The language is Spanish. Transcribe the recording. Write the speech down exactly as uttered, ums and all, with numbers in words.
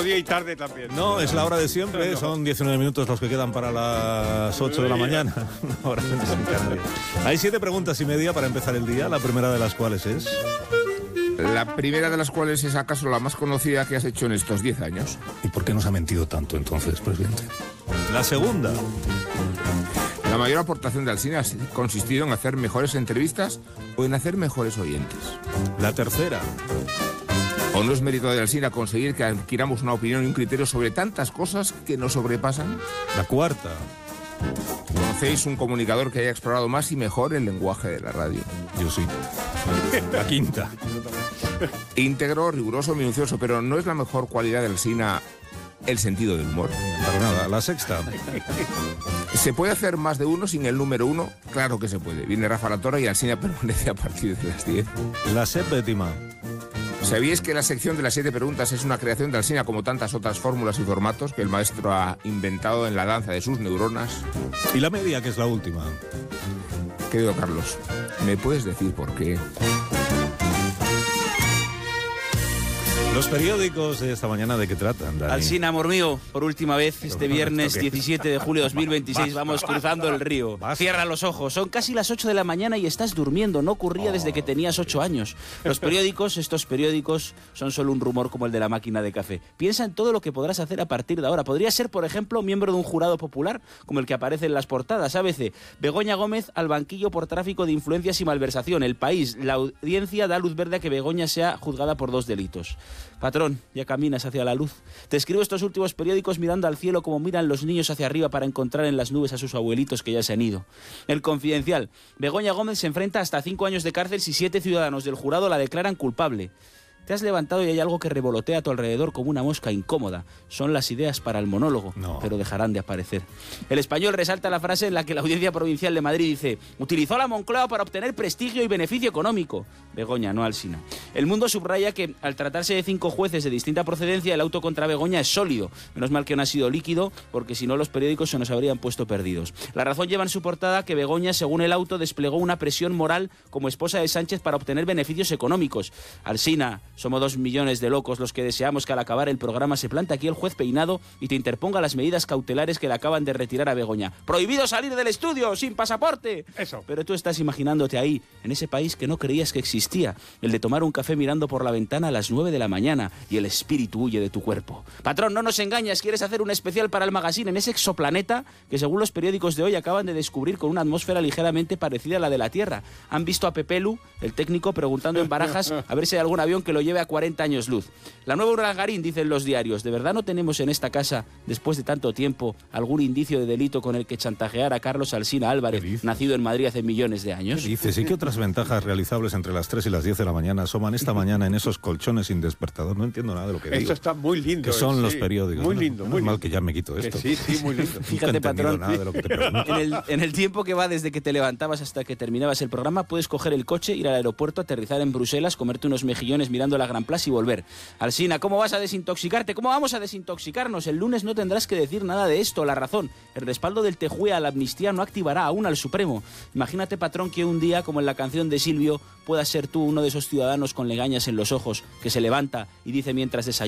como día y tarde también. No, es la hora de siempre, no. Son diecinueve minutos los que quedan para las ocho de la mañana. Ahora en Canarias. Hay siete preguntas y media para empezar el día, la primera de las cuales es... La primera de las cuales es acaso la más conocida que has hecho en estos diez años. ¿Y por qué nos ha mentido tanto entonces, presidente? La segunda... La mayor aportación de Alsina ha consistido en hacer mejores entrevistas o en hacer mejores oyentes. La tercera... ¿O no es mérito de Alsina conseguir que adquiramos una opinión y un criterio sobre tantas cosas que nos sobrepasan? La cuarta... ¿Conocéis un comunicador que haya explorado más y mejor el lenguaje de la radio? Yo sí. La quinta... Íntegro, riguroso, minucioso, pero ¿no es la mejor cualidad de Alsina el sentido del humor? Para nada. La sexta... ¿Se puede hacer más de uno sin el número uno? Claro que se puede. Viene Rafa Latorre y Alsina permanece a partir de las diez. La séptima... ¿Sabíais que la sección de las siete preguntas es una creación de Alsina como tantas otras fórmulas y formatos que el maestro ha inventado en la danza de sus neuronas? Y la media, que es la última. Querido Carlos, ¿me puedes decir por qué? Los periódicos de esta mañana, ¿de qué tratan, Dani? Alsina, amor mío, por última vez, este viernes diecisiete de julio de dos mil veintiséis, Basta. vamos cruzando el río. Basta. Cierra los ojos, son casi las ocho de la mañana y estás durmiendo, no ocurría Oh. desde que tenías ocho años. Los periódicos, estos periódicos, son solo un rumor como el de la máquina de café. Piensa en todo lo que podrás hacer a partir de ahora. Podrías ser, por ejemplo, miembro de un jurado popular, como el que aparece en las portadas. A B C, Begoña Gómez al banquillo por tráfico de influencias y malversación. El País, la audiencia da luz verde a que Begoña sea juzgada por dos delitos. Patrón, ya caminas hacia la luz. Te escribo estos últimos periódicos mirando al cielo como miran los niños hacia arriba para encontrar en las nubes a sus abuelitos que ya se han ido. El Confidencial. Begoña Gómez se enfrenta hasta cinco años de cárcel si siete ciudadanos del jurado la declaran culpable. Te has levantado y hay algo que revolotea a tu alrededor como una mosca incómoda. Son las ideas para el monólogo, no. pero dejarán de aparecer. El Español resalta la frase en la que la Audiencia Provincial de Madrid dice: utilizó la Moncloa para obtener prestigio y beneficio económico. Begoña, no Alsina. El Mundo subraya que, al tratarse de cinco jueces de distinta procedencia, el auto contra Begoña es sólido. Menos mal que no ha sido líquido, porque si no los periódicos se nos habrían puesto perdidos. La Razón lleva en su portada que Begoña, según el auto, desplegó una presión moral como esposa de Sánchez para obtener beneficios económicos. Alsina, somos dos millones de locos los que deseamos que al acabar el programa se plante aquí el juez peinado y te interponga las medidas cautelares que le acaban de retirar a Begoña. ¡Prohibido salir del estudio sin pasaporte! Eso. Pero tú estás imaginándote ahí, en ese país que no creías que existía, el de tomar un café mirando por la ventana a las nueve de la mañana y el espíritu huye de tu cuerpo. Patrón, no nos engañas, quieres hacer un especial para el magazine en ese exoplaneta que, según los periódicos de hoy, acaban de descubrir con una atmósfera ligeramente parecida a la de la Tierra. Han visto a Pepelu, el técnico, preguntando en Barajas a ver si hay algún avión que lo lleve a cuarenta años luz. La nueva Urdangarín, dicen los diarios. ¿De verdad no tenemos en esta casa, después de tanto tiempo, algún indicio de delito con el que chantajear a Carlos Alsina Álvarez, nacido en Madrid hace millones de años? Dices, ¿y qué otras ventajas realizables entre las tres y las diez de la mañana asoman esta mañana en esos colchones sin despertador? No entiendo nada de lo que digo. Esto está muy lindo. Que son eh, los sí. periódicos. Muy No, lindo, no muy es mal lindo. que ya me quito esto. Que sí, sí, muy lindo. Nunca he Fíjate, entendido patrón, nada de lo que te pregunto. En el, en el tiempo que va desde que te levantabas hasta que terminabas el programa, puedes coger el coche, ir al aeropuerto, aterrizar en Bruselas, comerte unos mejillones mirando la Gran Plaza y volver. Alsina, ¿cómo vas a desintoxicarte? ¿Cómo vamos a desintoxicarnos? El lunes no tendrás que decir nada de esto. La Razón, el respaldo del Tejue a la amnistía no activará aún al Supremo. Imagínate, patrón, que un día, como en la canción de Silvio, puedas ser tú uno de esos ciudadanos con legañas en los ojos que se levanta y dice mientras desayuna: